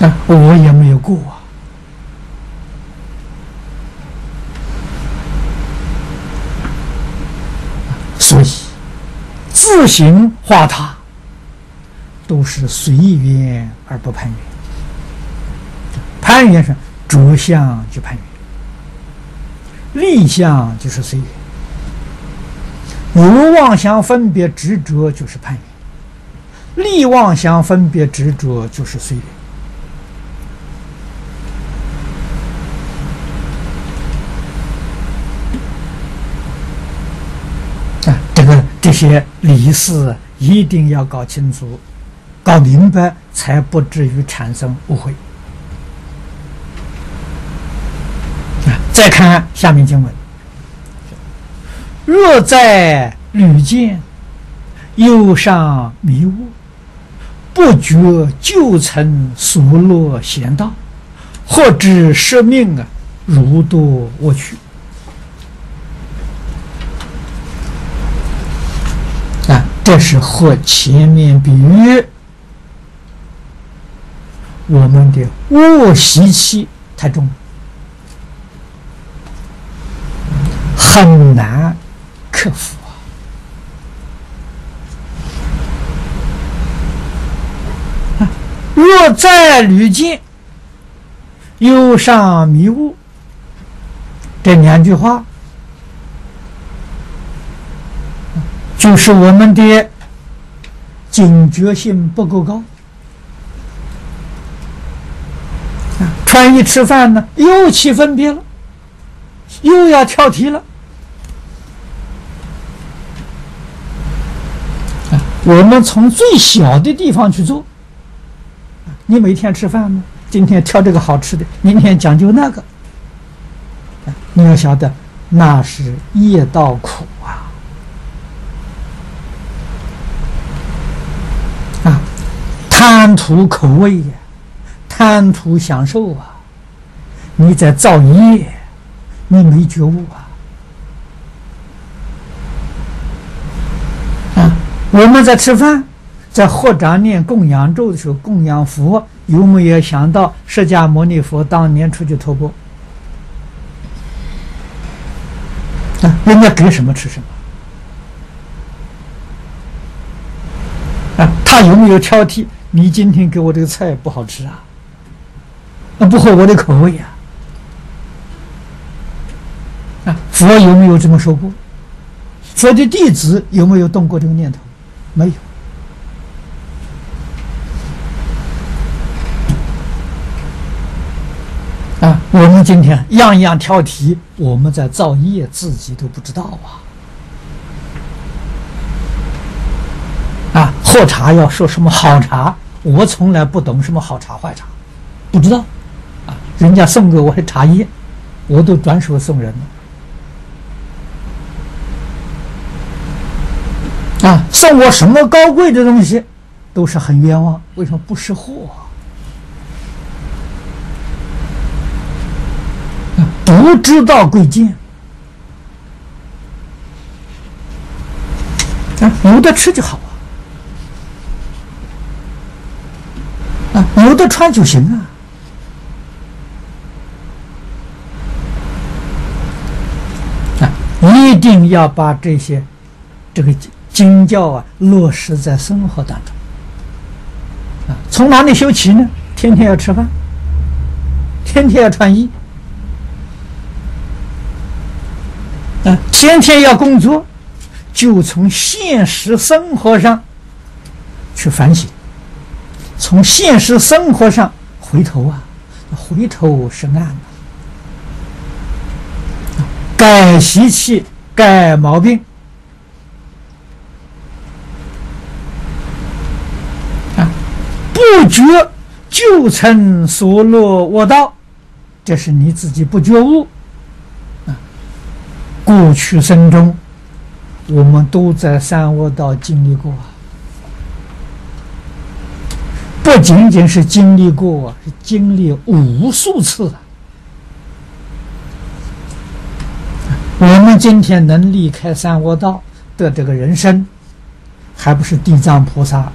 我也没有过啊。所以自行化他，都是随缘而不攀缘。攀缘是着相就攀缘，立相就是随缘，有妄想分别执着就是攀缘，立妄想分别执着就是随缘。这些理事一定要搞清楚、搞明白，才不至于产生误会。再看下面经文：若在屡见，忧伤迷雾，不觉旧曾所落贤道，或知失命如堕恶趣。这是和前面比喻我们的恶习气太重，很难克服啊！若在屡见，忧伤迷雾，这两句话就是我们的警觉性不够高。穿衣吃饭呢，又起分别了，又要挑剔了。我们从最小的地方去做。你每天吃饭吗？今天挑这个好吃的，明天讲究那个。你要晓得，那是业道苦啊！贪图口味呀，贪图享受啊！你在造业，你没觉悟啊！我们在吃饭，在合掌念供养咒的时候，供养佛，有没有想到释迦牟尼佛当年出去托钵？人家给什么吃什么？他有没有挑剔？你今天给我这个菜不好吃啊，不合我的口味佛有没有这么说过？佛的弟子有没有动过这个念头？没有。我们今天样样挑剔，我们在造业，自己都不知道喝茶要说什么好茶，我从来不懂什么好茶坏茶，不知道人家送给我的茶叶，我都转手送人了送我什么高贵的东西都是很冤枉，为什么不识货不知道贵贱有的吃就好有的穿就行一定要把这个经教落实在生活当中从哪里修起呢？天天要吃饭，天天要穿衣天天要工作，就从现实生活上去反省，从现实生活上回头回头是岸改习气，改毛病不觉旧曾所落恶道，这是你自己不觉悟过去生中我们都在三恶道经历过不仅仅是经历过是经历无数次我们今天能离开三恶道的这个人生，还不是地藏菩萨